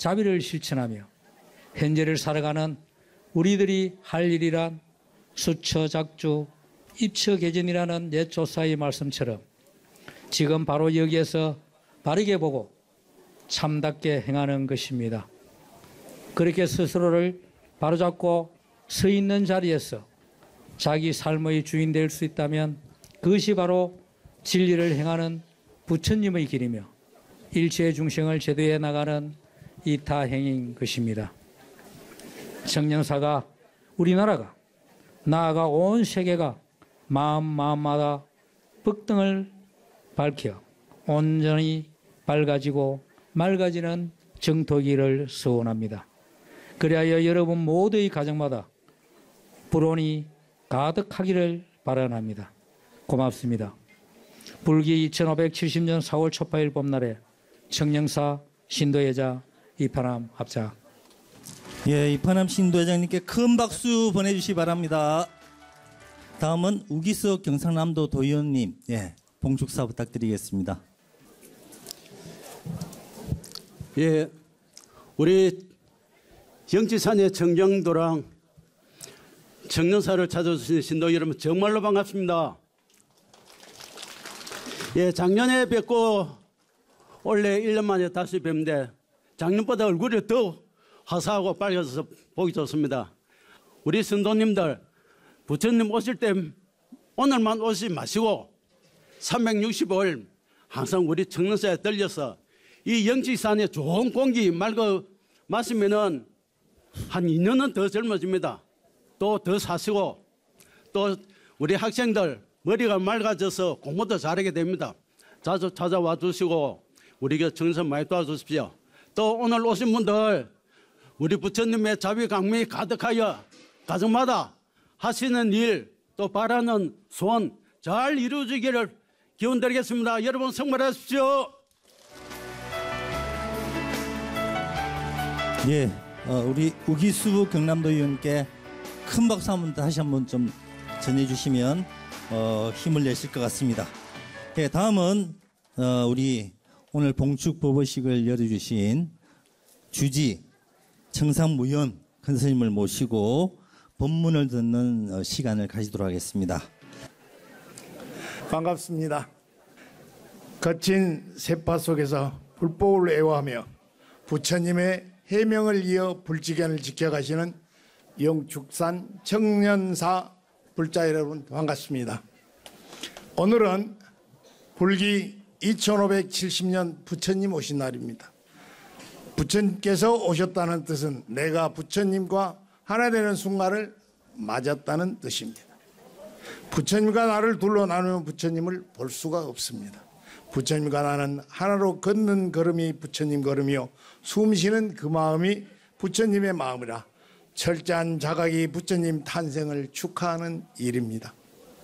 자비를 실천하며 현재를 살아가는 우리들이 할 일이란 수처 작주, 입처 개전이라는 옛 조사의 말씀처럼 지금 바로 여기에서 바르게 보고 참답게 행하는 것입니다. 그렇게 스스로를 바로잡고 서 있는 자리에서 자기 삶의 주인 될 수 있다면 그것이 바로 진리를 행하는 부처님의 길이며 일체의 중생을 제도해 나가는 이타행인 것입니다. 청년사가 우리나라가 나아가 온 세계가 마음마다 북등을 밝혀 온전히 밝아지고 맑아지는 정토기를 소원합니다. 그리하여 여러분 모두의 가정마다 불온이 가득하기를 바라옵니다. 고맙습니다. 불기 2570년 4월 초파일 봄날에 청년사 신도회자 이파남 합작. 예, 이파남 신도회장님께 큰 박수 보내주시기 바랍니다. 다음은 우기석 경상남도 도의원님, 예, 봉축사 부탁드리겠습니다. 예, 우리 영지산의 청정도랑 청년사를 찾아주신 신도 여러분 정말로 반갑습니다. 예, 작년에 뵙고 올해 1년 만에 다시 뵙는데 작년보다 얼굴이 더 화사하고 빨개져서 보기 좋습니다. 우리 신도님들 부처님 오실 때 오늘만 오지 마시고 365일 항상 우리 청년사에 들려서 이 영지산의 좋은 공기 마시면은 한 2년은 더 젊어집니다. 또 더 사시고 또 우리 학생들 머리가 맑아져서 공부도 잘하게 됩니다. 자주 찾아와 주시고 우리가 청년 많이 도와주십시오. 또 오늘 오신 분들 우리 부처님의 자비 강림이 가득하여 가정마다 하시는 일 또 바라는 소원 잘 이루어지기를 기원드리겠습니다. 여러분 성불하십시오. 예, 우리 우기수 경남도 의원께 큰 박수 한번 다시 한번 좀 전해주시면 힘을 내실 것 같습니다. 예, 다음은 우리 오늘 봉축 법의식을 열어주신 주지 청상무연 큰 스님을 모시고 법문을 듣는 시간을 가지도록 하겠습니다. 반갑습니다. 거친 세파 속에서 불법을 애호하며 부처님의 해명을 이어 불지견을 지켜가시는 영축산 청년사 불자 여러분 반갑습니다. 오늘은 불기 2570년 부처님 오신 날입니다. 부처님께서 오셨다는 뜻은 내가 부처님과 하나 되는 순간을 맞았다는 뜻입니다. 부처님과 나를 둘러 나누는 부처님을 볼 수가 없습니다. 부처님과 나는 하나로 걷는 걸음이 부처님 걸음이요 숨쉬는 그 마음이 부처님의 마음이라 철저한 자각이 부처님 탄생을 축하하는 일입니다.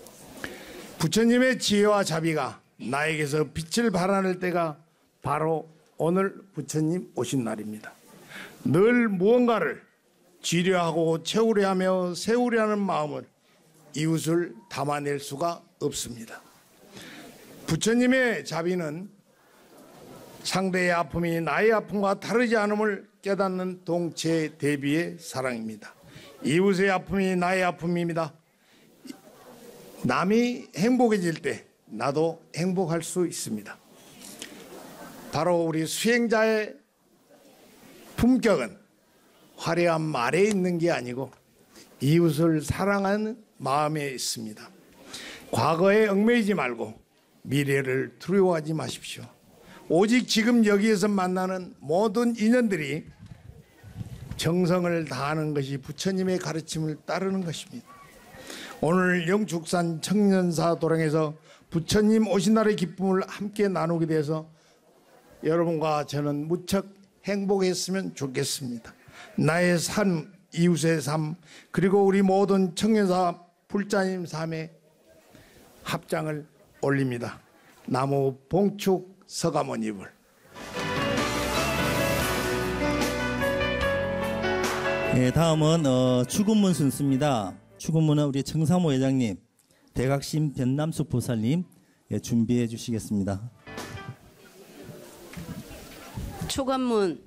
부처님의 지혜와 자비가 나에게서 빛을 발하는 때가 바로 오늘 부처님 오신 날입니다. 늘 무언가를 지려하고 채우려 하며 세우려 하는 마음을 이웃을 담아낼 수가 없습니다. 부처님의 자비는 상대의 아픔이 나의 아픔과 다르지 않음을 깨닫는 동체 대비의 사랑입니다. 이웃의 아픔이 나의 아픔입니다. 남이 행복해질 때 나도 행복할 수 있습니다. 바로 우리 수행자의 품격은 화려한 말에 있는 게 아니고 이웃을 사랑하는 마음에 있습니다. 과거에 얽매이지 말고 미래를 두려워하지 마십시오. 오직 지금 여기에서 만나는 모든 인연들이 정성을 다하는 것이 부처님의 가르침을 따르는 것입니다. 오늘 영축산 청년사 도량에서 부처님 오신 날의 기쁨을 함께 나누게 돼서 여러분과 저는 무척 행복했으면 좋겠습니다. 나의 삶, 이웃의 삶, 그리고 우리 모든 청년사 불자님 삶에 합장을 올립니다. 나무 봉축 서가모니불. 예, 다음은 추근문 순서입니다. 추근문은 우리 청사모 회장님, 대각심 변남숙 보살님 준비해 주시겠습니다. 추근문